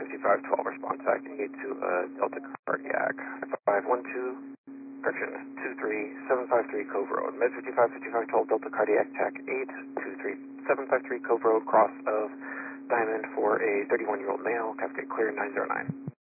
5512, response acting to Delta Cardiac. 512, correction, 23753 Cove Road. Med 5512 Delta Cardiac TAC 823753 Cove Road, cross of Diamond for a 31-year-old male, Cascade Clear 909.